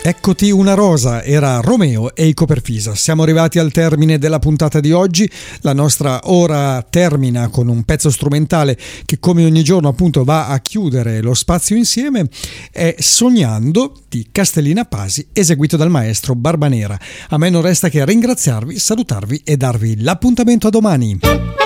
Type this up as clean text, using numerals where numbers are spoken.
Eccoti una rosa, era Romeo e i Coperfisa. Siamo arrivati al termine della puntata di oggi. La nostra ora termina con un pezzo strumentale che, come ogni giorno, appunto va a chiudere lo spazio insieme. È Sognando di Castellina Pasi, eseguito dal maestro Barbanera. A me non resta che ringraziarvi, salutarvi e darvi l'appuntamento a domani.